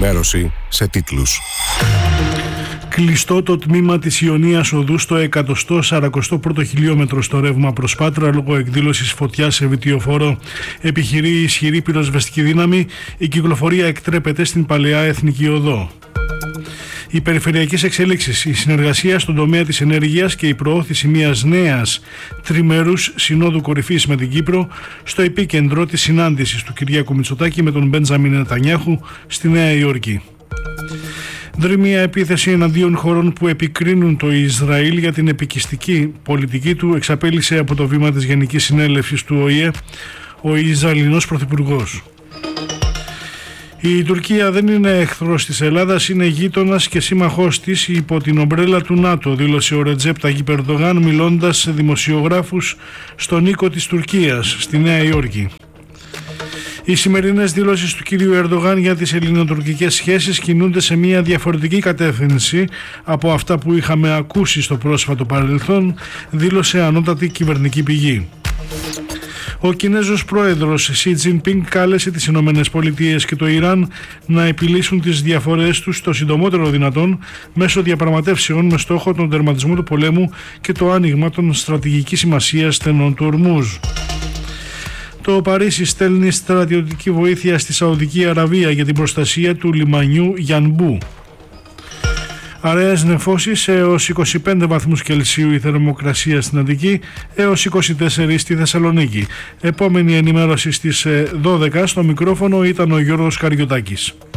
ενημέρωση σε τίτλους. Κλειστό το τμήμα της Ιωνίας Οδού στο 141ο χιλιόμετρο στο ρεύμα προς Πάτρα λόγω εκδήλωσης φωτιάς σε βιτιοφόρο. Επιχειρεί ισχυρή πυροσβεστική δύναμη. Η κυκλοφορία εκτρέπεται στην Παλαιά Εθνική Οδό. Οι περιφερειακές εξέλιξεις, η συνεργασία στον τομέα της ενέργειας και η προώθηση μιας νέας τριμερούς συνόδου κορυφής με την Κύπρο στο επίκεντρο της συνάντησης του Κυριάκου Μητσοτάκη με τον Μπέντζαμιν Νετανιάχου στη Νέα Υόρκη. Δρυμία επίθεση εναντίον χωρών που επικρίνουν το Ισραήλ για την επικιστική πολιτική του εξαπέλυσε από το βήμα της Γενικής Συνέλευσης του ΟΗΕ ο Ισραηλινός Πρωθυπουργός. Η Τουρκία δεν είναι εχθρός της Ελλάδας, είναι γείτονας και σύμμαχός της υπό την ομπρέλα του ΝΑΤΟ, δήλωσε ο Ρετζέπ Ταγιπ Ερντογάν μιλώντας σε δημοσιογράφους στον οίκο της Τουρκίας στη Νέα Υόρκη. Οι σημερινές δηλώσεις του κυρίου Ερντογάν για τις ελληνοτουρκικές σχέσεις κινούνται σε μια διαφορετική κατεύθυνση από αυτά που είχαμε ακούσει στο πρόσφατο παρελθόν, δήλωσε ανώτατη κυβερνητική πηγή. Ο Κινέζος πρόεδρος Σι Τζινπίνγκ κάλεσε τις Ηνωμένες Πολιτείες και το Ιράν να επιλύσουν τις διαφορές τους το συντομότερο δυνατόν μέσω διαπραγματεύσεων με στόχο τον τερματισμό του πολέμου και το άνοιγμα των στρατηγικής σημασίας στενών του Ορμούζ. Το Παρίσι στέλνει στρατιωτική βοήθεια στη Σαουδική Αραβία για την προστασία του λιμανιού Γιανμπού. Αραιές νεφώσεις έως 25 βαθμούς Κελσίου η θερμοκρασία στην Αττική, έως 24 στη Θεσσαλονίκη. Επόμενη ενημέρωση στις 12 στο μικρόφωνο ήταν ο Γιώργος Καριωτάκης.